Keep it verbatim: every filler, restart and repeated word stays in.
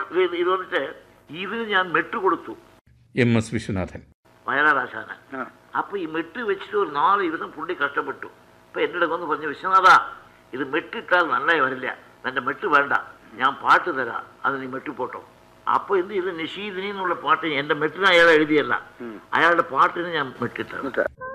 ഇത് ഇത് വന്നിട്ട് ഇതിന് ഞാൻ മെട്ട് കൊടുത്തു. M S Viswanathan വയലാറാശാന. അപ്പോൾ ഈ മെട്ട് വെച്ചിട്ട് ഒരു നാല് ദിവസം പുള്ളി കഷ്ടപ്പെട്ടു. അപ്പോൾ എൻ്റെ വന്ന് പറഞ്ഞു, വിശ്വനാഥ ഇത് മെട്ടിട്ടാൽ നന്നായി വരില്ല, എൻ്റെ മെട്ട് വേണ്ട, ഞാൻ പാട്ട് തരാം, അത് നീ മെട്ടിപ്പോട്ടോ. അപ്പോൾ എന്ത് ചെയ്ത് നിഷീദിനി എന്നുള്ള പാട്ട് എൻ്റെ മെട്ടിന് അയാൾ എഴുതിയല്ല, അയാളുടെ പാട്ടിന് ഞാൻ മെട്ടിട്ടു.